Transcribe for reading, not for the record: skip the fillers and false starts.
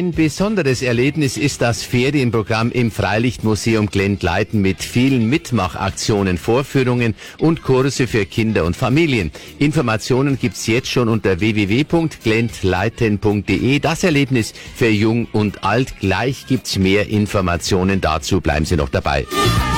Ein besonderes Erlebnis ist das Ferienprogramm im Freilichtmuseum Glendleiten mit vielen Mitmachaktionen, Vorführungen und Kurse für Kinder und Familien. Informationen gibt's jetzt schon unter www.glendleiten.de. Das Erlebnis für Jung und Alt. Gleich gibt's mehr Informationen dazu. Bleiben Sie noch dabei.